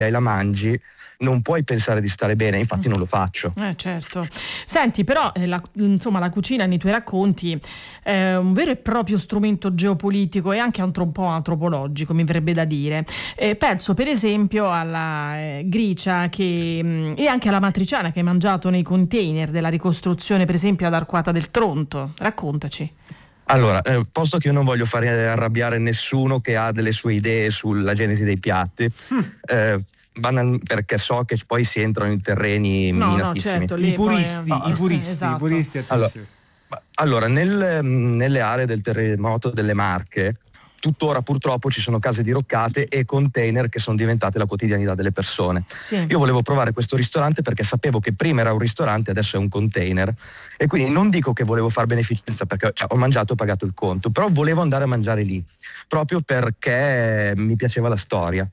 e la mangi, non puoi pensare di stare bene, infatti non lo faccio. Certo. Senti, però la cucina nei tuoi racconti è un vero e proprio strumento geopolitico e anche un po' antropologico, mi verrebbe da dire. Penso per esempio alla gricia e anche alla matriciana che hai mangiato nei container della ricostruzione, per esempio ad Arquata del Tronto. Raccontaci. Allora, posto che io non voglio fare arrabbiare nessuno che ha delle sue idee sulla genesi dei piatti, perché so che poi si entrano in terreni minatissimi. Certo, I puristi, esatto. I puristi, attenzione. Allora, nelle aree del terremoto delle Marche, tuttora purtroppo ci sono case diroccate e container che sono diventate la quotidianità delle persone. Sì. Io volevo provare questo ristorante perché sapevo che prima era un ristorante, adesso è un container, e quindi non dico che volevo fare beneficenza perché ho mangiato e pagato il conto, però volevo andare a mangiare lì, proprio perché mi piaceva la storia.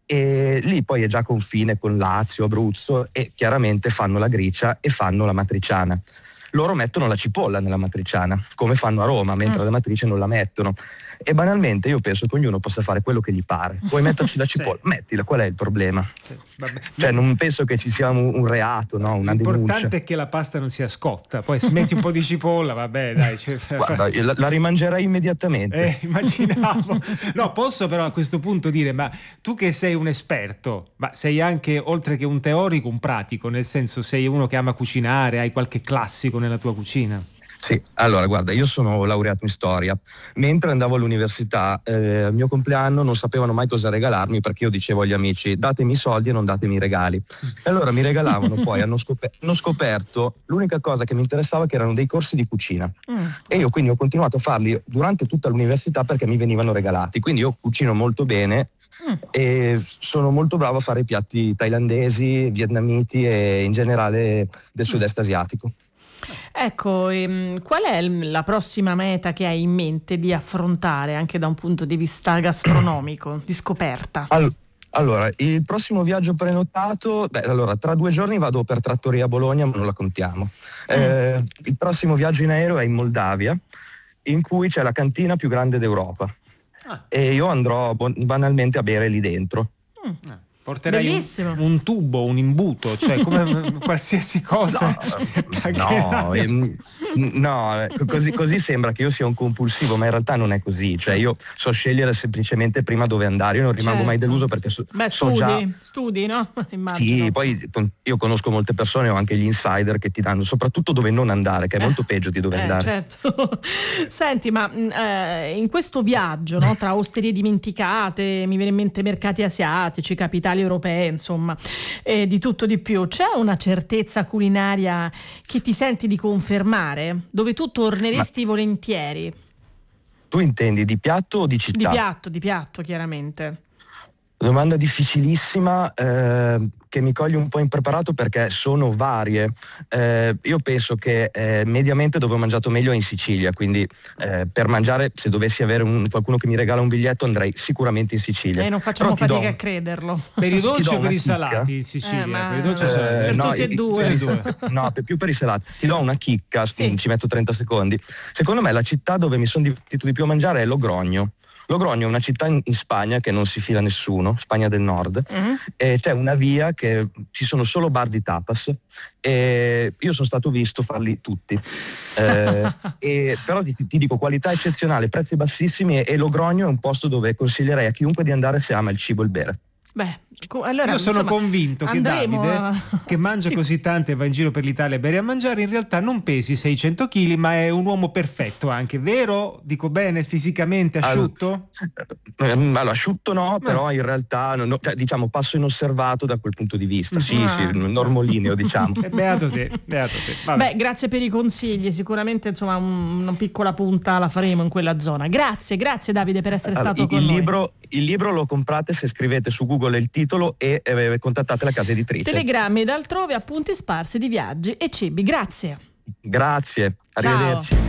E lì poi è già confine con Lazio, Abruzzo, e chiaramente fanno la gricia e fanno la matriciana. Loro mettono la cipolla nella matriciana, come fanno a Roma, mentre la matrice non la mettono. E banalmente io penso che ognuno possa fare quello che gli pare. Vuoi metterci la cipolla? Sì. Mettila, qual è il problema? Cioè non penso che ci sia un reato, no? Una denuncia. L'importante è che la pasta non sia scotta, poi se metti un po' di cipolla, vabbè, dai. Guarda, la rimangerei immediatamente. Immaginavo. No, posso però a questo punto dire, ma tu che sei un esperto, ma sei anche, oltre che un teorico, un pratico, nel senso sei uno che ama cucinare, hai qualche classico nella tua cucina? Sì, allora guarda, io sono laureato in storia. Mentre andavo all'università, al mio compleanno non sapevano mai cosa regalarmi, perché io dicevo agli amici: datemi i soldi e non datemi i regali. E allora mi regalavano, poi hanno scoperto l'unica cosa che mi interessava, che erano dei corsi di cucina. E io quindi ho continuato a farli durante tutta l'università perché mi venivano regalati. Quindi io cucino molto bene e sono molto bravo a fare piatti thailandesi, vietnamiti e in generale del sud-est asiatico. Ecco, qual è la prossima meta che hai in mente di affrontare anche da un punto di vista gastronomico, di scoperta? Allora, il prossimo viaggio prenotato, tra 2 giorni vado per Trattoria Bologna, ma non la contiamo. Il prossimo viaggio in aereo è in Moldavia, in cui c'è la cantina più grande d'Europa. E io andrò banalmente a bere lì dentro. Porterai un tubo, un imbuto, cioè come qualsiasi cosa. No, così sembra che io sia un compulsivo, ma in realtà non è così. Cioè io so scegliere semplicemente prima dove andare. Io non rimango mai deluso perché studi, no? Immagino. Sì, poi io conosco molte persone, ho anche gli insider che ti danno soprattutto dove non andare, che è molto peggio di dove andare. Certo. Senti, ma in questo viaggio, no, tra osterie dimenticate, mi viene in mente mercati asiatici, capitali europee, insomma, di tutto di più, c'è una certezza culinaria che ti senti di confermare, dove tu torneresti volentieri? Tu intendi di piatto o di città? Di piatto, chiaramente. Domanda difficilissima, che mi coglie un po' impreparato perché sono varie. Io penso che mediamente dove ho mangiato meglio è in Sicilia, quindi per mangiare, se dovessi avere qualcuno che mi regala un biglietto, andrei sicuramente in Sicilia. Non facciamo fatica a crederlo. Per i dolci o per i salati in Sicilia? Per i dolci per tutti e due. No, più per i salati. Ti do una chicca, ci metto 30 secondi. Secondo me la città dove mi sono divertito di più a mangiare è Logrogno. Logrogno è una città in Spagna che non si fila nessuno, Spagna del Nord, e c'è una via che ci sono solo bar di tapas e io sono stato visto farli tutti. Però ti dico, qualità eccezionale, prezzi bassissimi, e Logrogno è un posto dove consiglierei a chiunque di andare se ama il cibo e il bere. Allora, io sono convinto che Davide, che mangia sì, così tanto e va in giro per l'Italia a bere e a mangiare, in realtà non pesi 600 kg, ma è un uomo perfetto anche, vero? Dico bene, fisicamente asciutto? Allora, asciutto no, però in realtà diciamo passo inosservato da quel punto di vista. Sì, normalineo, diciamo. Beato te. Vabbè. Grazie per i consigli, sicuramente insomma una piccola punta la faremo in quella zona. Grazie Davide per essere stato con noi. Il libro lo comprate se scrivete su Google il titolo e contattate la casa editrice. Telegrammi ed altrove, appunti sparsi di viaggi e cibi. Grazie. Arrivederci. Ciao.